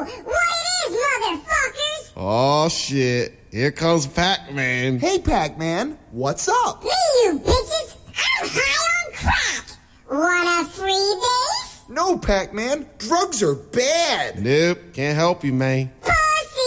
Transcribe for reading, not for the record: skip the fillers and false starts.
What it is, motherfuckers? Oh, shit. Here comes Pac-Man. Hey, Pac-Man, what's up? Me, you bitches. I'm high on crack. Want a free base? No, Pac-Man, drugs are bad. Nope, can't help you, man.